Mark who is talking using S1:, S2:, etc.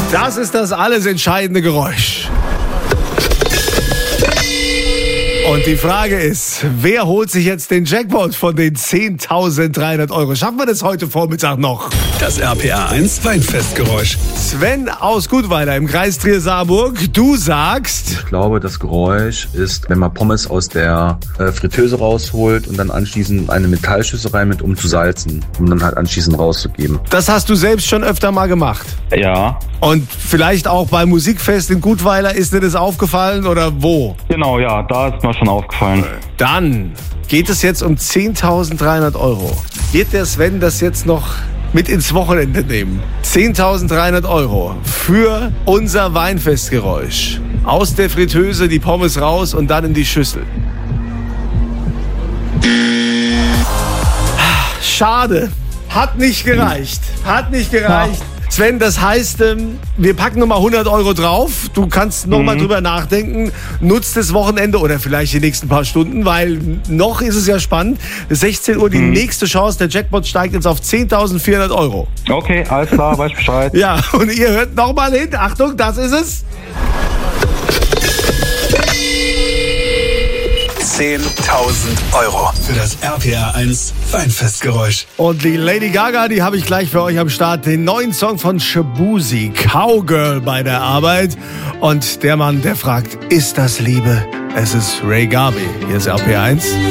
S1: Das ist das alles entscheidende Geräusch. Und die Frage ist, wer holt sich jetzt den Jackpot von den 10.300 Euro? Schaffen wir das heute Vormittag noch?
S2: Das RPA 1 Weinfestgeräusch.
S1: Sven aus Gutweiler im Kreis Trier-Saarburg, du sagst...
S3: Ich glaube, das Geräusch ist, wenn man Pommes aus der Fritteuse rausholt und dann anschließend eine Metallschüssel rein mit, um zu salzen, um dann halt anschließend rauszugeben.
S1: Das hast du selbst schon öfter mal gemacht.
S4: Ja,
S1: Und vielleicht auch beim Musikfest in Gutweiler, ist dir das aufgefallen oder wo?
S4: genau, ja, da ist mir schon aufgefallen.
S1: Dann geht es jetzt um 10.300 Euro. Wird der Sven das jetzt noch mit ins Wochenende nehmen? 10.300 Euro für unser Weinfestgeräusch. Aus der Fritteuse die Pommes raus und dann in die Schüssel. Schade. Hat nicht gereicht. Sven, das heißt, wir packen nochmal 100 Euro drauf. Du kannst nochmal drüber nachdenken. Nutzt das Wochenende oder vielleicht die nächsten paar Stunden, weil noch ist es ja spannend. 16 Uhr die nächste Chance. Der Jackpot steigt jetzt auf 10.400 Euro.
S4: Okay, alles klar, weiß Bescheid.
S1: Ja, und ihr hört nochmal hin. Achtung, das ist es.
S2: 10.000 Euro für das RPA 1 Weinfestgeräusch.
S1: Und die Lady Gaga, die habe ich gleich für euch am Start. Den neuen Song von Shabuzi, Cowgirl bei der Arbeit. Und der Mann, der fragt, ist das Liebe? Es ist Ray Garvey. Hier ist RPA 1.